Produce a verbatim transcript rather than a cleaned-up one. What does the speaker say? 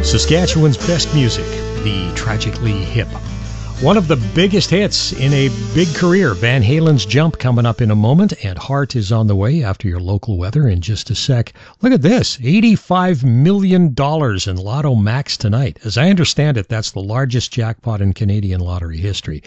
Saskatchewan's best music, the Tragically Hip. One of the biggest hits in a big career, Van Halen's Jump, coming up in a moment, and Heart is on the way after your local weather in just a sec. Look at this, eighty-five million dollars in Lotto Max tonight. As I understand it, that's the largest jackpot in Canadian lottery history.